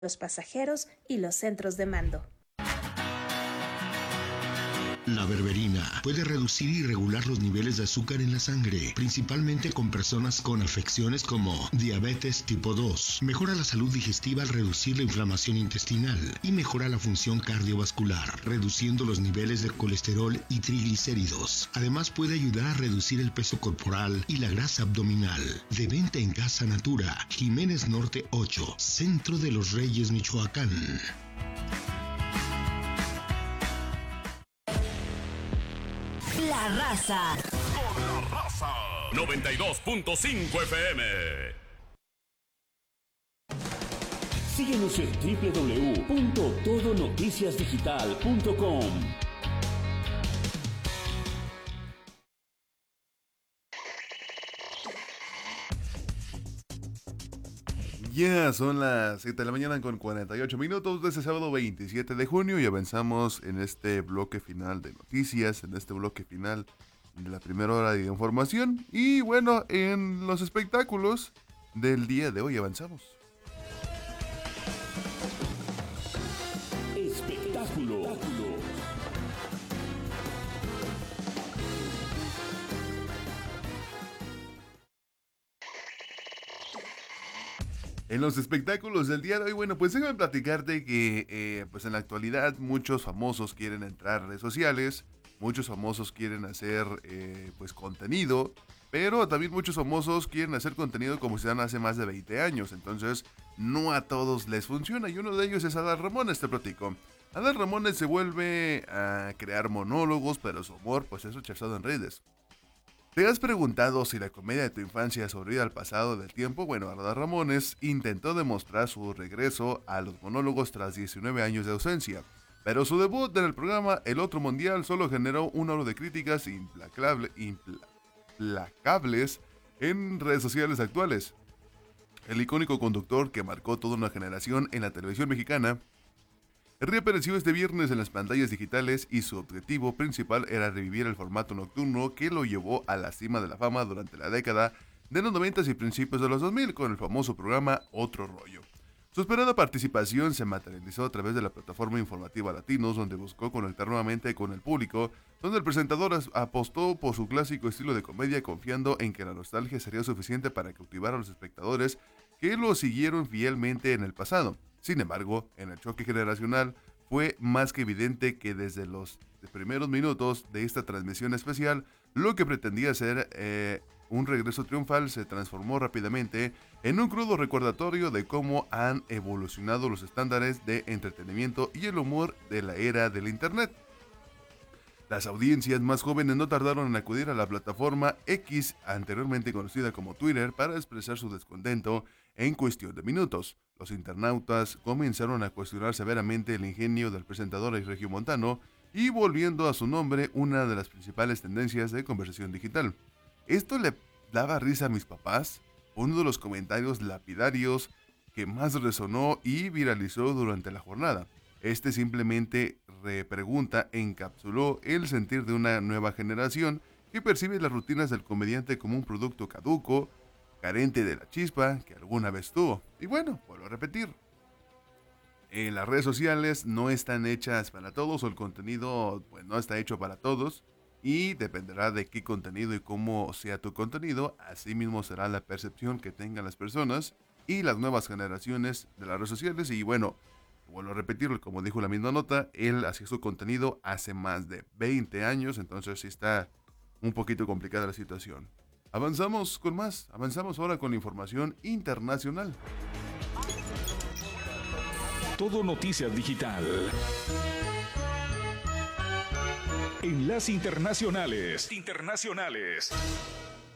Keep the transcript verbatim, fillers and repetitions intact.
los pasajeros y los centros de mando. La berberina puede reducir y regular los niveles de azúcar en la sangre, principalmente con personas con afecciones como diabetes tipo dos. Mejora la salud digestiva al reducir la inflamación intestinal y mejora la función cardiovascular, reduciendo los niveles de colesterol y triglicéridos. Además puede ayudar a reducir el peso corporal y la grasa abdominal. De venta en Casa Natura, Jiménez Norte ocho, Centro de los Reyes, Michoacán. La raza. Con la raza. noventa y dos punto cinco F M. Síguenos en doble u doble u doble u punto todo noticias digital punto com. Ya son las siete de la mañana con cuarenta y ocho minutos de este sábado veintisiete de junio y avanzamos en este bloque final de noticias, en este bloque final de la primera hora de información. Y bueno, en los espectáculos del día de hoy avanzamos. Espectáculo. En los espectáculos del día de hoy, bueno, pues déjame platicarte que eh, pues en la actualidad muchos famosos quieren entrar a redes sociales, muchos famosos quieren hacer eh, pues contenido, pero también muchos famosos quieren hacer contenido como si dan hace más de veinte años, entonces no a todos les funciona y uno de ellos es Adal Ramones, te platico. Adal Ramones se vuelve a crear monólogos, pero su humor pues es rechazado en redes. ¿Te has preguntado si la comedia de tu infancia sobrevive al pasado del tiempo? Bueno, Adal Ramones intentó demostrar su regreso a los monólogos tras diecinueve años de ausencia, pero su debut en el programa El Otro Mundial solo generó un oro de críticas implacable, implacables en redes sociales actuales. El icónico conductor que marcó toda una generación en la televisión mexicana reapareció este viernes en las pantallas digitales y su objetivo principal era revivir el formato nocturno que lo llevó a la cima de la fama durante la década de los noventas y principios de los dos mil con el famoso programa Otro Rollo. Su esperada participación se materializó a través de la plataforma informativa Latinos, donde buscó conectar nuevamente con el público, donde el presentador apostó por su clásico estilo de comedia confiando en que la nostalgia sería suficiente para cautivar a los espectadores que lo siguieron fielmente en el pasado. Sin embargo, en el choque generacional fue más que evidente que desde los primeros minutos de esta transmisión especial, lo que pretendía ser eh, un regreso triunfal se transformó rápidamente en un crudo recordatorio de cómo han evolucionado los estándares de entretenimiento y el humor de la era del Internet. Las audiencias más jóvenes no tardaron en acudir a la plataforma X, anteriormente conocida como Twitter, para expresar su descontento en cuestión de minutos. Los internautas comenzaron a cuestionar severamente el ingenio del presentador regiomontano y volviendo a su nombre una de las principales tendencias de conversación digital. ¿Esto le daba risa a mis papás? Uno de los comentarios lapidarios que más resonó y viralizó durante la jornada. Este simplemente repregunta encapsuló el sentir de una nueva generación que percibe las rutinas del comediante como un producto caduco, carente de la chispa que alguna vez tuvo. Y bueno, vuelvo a repetir. Eh, las redes sociales no están hechas para todos o el contenido pues, no está hecho para todos y dependerá de qué contenido y cómo sea tu contenido, así mismo será la percepción que tengan las personas y las nuevas generaciones de las redes sociales. Y bueno, vuelvo a repetirlo, como dijo la misma nota, él hacía su contenido hace más de veinte años, entonces sí está un poquito complicada la situación. Avanzamos con más, avanzamos ahora con la información internacional. Todo Noticias Digital. Enlace Internacionales. Internacionales.